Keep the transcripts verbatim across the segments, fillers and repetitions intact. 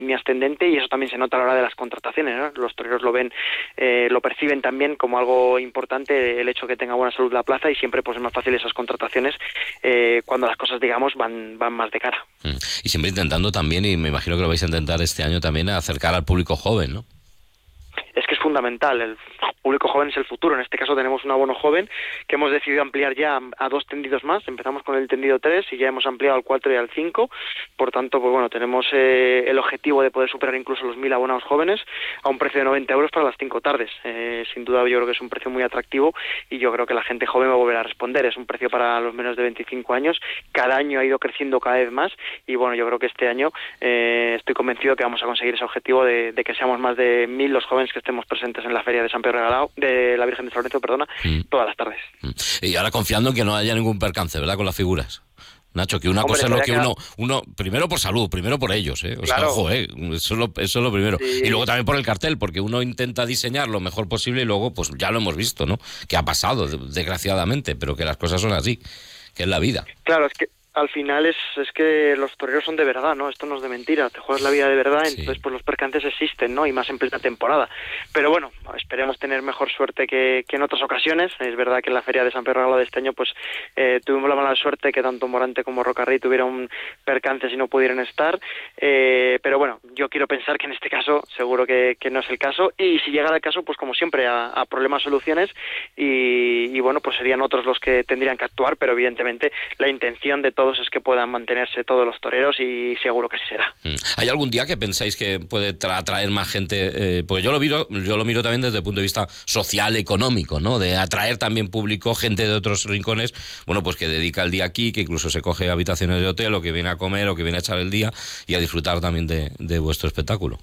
línea ascendente, y eso también se nota a la hora de las contrataciones, ¿no? Los toreros lo ven, eh, lo perciben también como algo importante, el hecho que tenga buena salud la plaza, y siempre pues es más fácil esas contrataciones eh, cuando las cosas, digamos, van, van más de cara. Y siempre intentando también, y me imagino que lo vais a intentar este año también, acercar al público joven, ¿no? Es que es fundamental, el público joven es el futuro. En este caso tenemos un abono joven que hemos decidido ampliar ya a dos tendidos más. Empezamos con el tendido tres y ya hemos ampliado al cuatro y al cinco. Por tanto, pues bueno, tenemos eh, el objetivo de poder superar incluso los mil abonados jóvenes a un precio de noventa euros para las cinco tardes. Eh, sin duda yo creo que es un precio muy atractivo, y yo creo que la gente joven va a volver a responder. Es un precio para los menos de veinticinco años. Cada año ha ido creciendo cada vez más, y bueno, yo creo que este año eh, estoy convencido que vamos a conseguir ese objetivo de, de que seamos más de mil los jóvenes que estemos presentes en la feria de San Pedro Regalado, de la Virgen de San Lorenzo, perdona, mm. todas las tardes. Y ahora confiando en que no haya ningún percance, ¿verdad?, con las figuras. Nacho, que una Hombre, cosa es lo que uno, uno, primero por salud, primero por ellos, ¿eh? O sea, claro. ojo, ¿eh? Eso es lo, eso es lo primero. Sí. Y luego también por el cartel, porque uno intenta diseñar lo mejor posible y luego, pues ya lo hemos visto, ¿no? Que ha pasado, desgraciadamente, pero que las cosas son así, que es la vida. Claro, es que al final es, es que los toreros son de verdad, ¿no? Esto no es de mentira, te juegas la vida de verdad, sí. Entonces pues los percances existen, ¿no? Y más en plena temporada. Pero bueno, esperemos tener mejor suerte que, que en otras ocasiones. Es verdad que en la feria de San Pedro Regalado de este año pues eh, tuvimos la mala suerte que tanto Morante como Rocarrey tuvieron percances y no pudieron estar. Eh, pero bueno, yo quiero pensar que en este caso seguro que, que no es el caso. Y si llegara el caso, pues como siempre, a, a problemas, soluciones. Y, y bueno, pues serían otros los que tendrían que actuar, pero evidentemente la intención de todos es que puedan mantenerse todos los toreros, y seguro que sí será. ¿Hay algún día que pensáis que puede tra- atraer más gente? Eh, pues yo lo miro, yo lo miro también desde el punto de vista social, económico, ¿no? De atraer también público, gente de otros rincones, bueno, pues que dedica el día aquí, que incluso se coge habitaciones de hotel, o que viene a comer, o que viene a echar el día y a disfrutar también de, de vuestro espectáculo.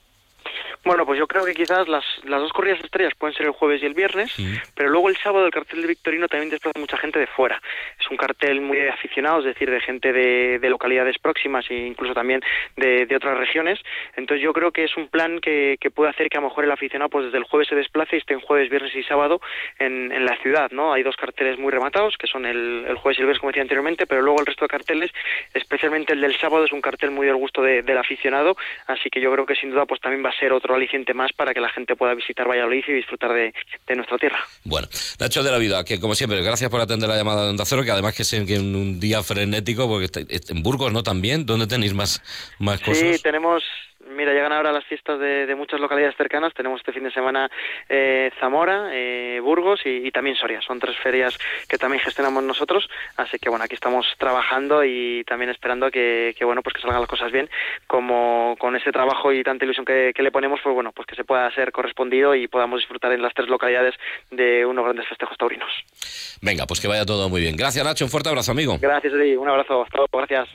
Bueno, pues yo creo que quizás las, las dos corridas estrellas pueden ser el jueves y el viernes, sí. Pero luego el sábado el cartel de Victorino también desplaza mucha gente de fuera. Es un cartel muy de aficionados, es decir, de gente de, de localidades próximas e incluso también de, de otras regiones. Entonces yo creo que es un plan que, que puede hacer que a lo mejor el aficionado pues desde el jueves se desplace y esté en jueves, viernes y sábado en, en la ciudad, ¿no? Hay dos carteles muy rematados, que son el, el jueves y el viernes, como decía anteriormente, pero luego el resto de carteles, especialmente el del sábado, es un cartel muy del gusto de, del aficionado, así que yo creo que sin duda pues también va a ser otro aliciente más para que la gente pueda visitar Valladolid y disfrutar de, de nuestra tierra. Bueno, Nacho de la Vida, que como siempre, gracias por atender la llamada de Onda Cero, que además que es en un día frenético, porque en Burgos, ¿no? También, ¿dónde tenéis más, más cosas? Sí, tenemos... Mira, llegan ahora las fiestas de, de muchas localidades cercanas. Tenemos este fin de semana eh, Zamora, eh, Burgos y, y también Soria. Son tres ferias que también gestionamos nosotros. Así que bueno, aquí estamos trabajando y también esperando que, que bueno, pues que salgan las cosas bien. Como con ese trabajo y tanta ilusión que, que le ponemos, pues bueno, pues que se pueda ser correspondido y podamos disfrutar en las tres localidades de unos grandes festejos taurinos. Venga, pues que vaya todo muy bien. Gracias, Nacho. Un fuerte abrazo, amigo. Gracias, Eddie. Un abrazo. Hasta luego. Gracias.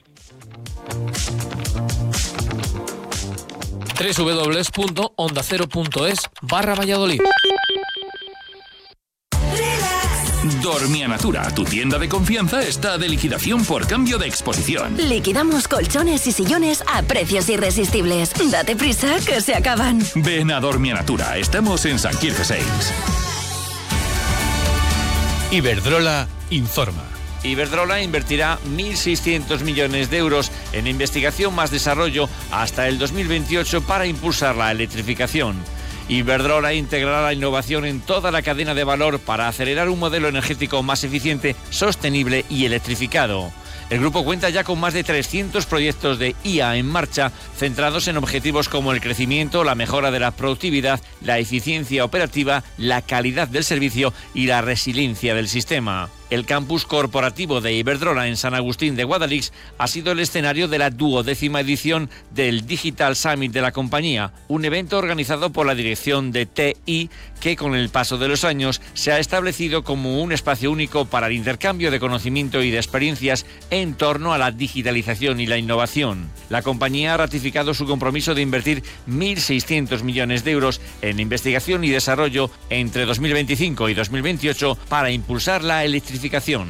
doble u doble u doble u punto onda cero punto es barra Valladolid. Dormia Natura, tu tienda de confianza, está de liquidación por cambio de exposición. Liquidamos colchones y sillones a precios irresistibles. Date prisa, que se acaban. Ven a Dormia Natura, estamos en San Quirze seis. Iberdrola informa. Iberdrola invertirá mil seiscientos millones de euros en investigación más desarrollo hasta el dos mil veintiocho para impulsar la electrificación. Iberdrola integrará la innovación en toda la cadena de valor para acelerar un modelo energético más eficiente, sostenible y electrificado. El grupo cuenta ya con más de trescientos proyectos de I A en marcha, centrados en objetivos como el crecimiento, la mejora de la productividad, la eficiencia operativa, la calidad del servicio y la resiliencia del sistema. El campus corporativo de Iberdrola en San Agustín de Guadalix ha sido el escenario de la duodécima edición del Digital Summit de la compañía, un evento organizado por la dirección de T I que con el paso de los años se ha establecido como un espacio único para el intercambio de conocimiento y de experiencias en torno a la digitalización y la innovación. La compañía ha ratificado su compromiso de invertir mil seiscientos millones de euros en investigación y desarrollo entre dos mil veinticinco y dos mil veintiocho para impulsar la electrificación.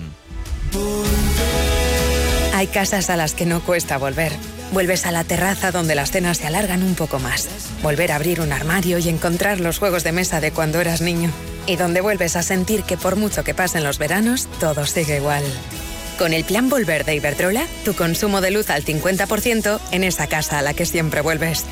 Hay casas a las que no cuesta volver. Vuelves a la terraza donde las cenas se alargan un poco más. Volver a abrir un armario y encontrar los juegos de mesa de cuando eras niño. Y donde vuelves a sentir que por mucho que pasen los veranos, todo sigue igual. Con el plan Volver de Iberdrola, tu consumo de luz al cincuenta por ciento en esa casa a la que siempre vuelves.